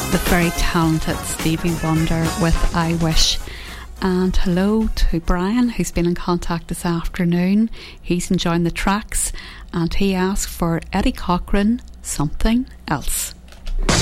The very talented Stevie Wonder with I Wish. And hello to Brian, who's been in contact this afternoon. He's enjoying the tracks and he asked for Eddie Cochran, Something Else.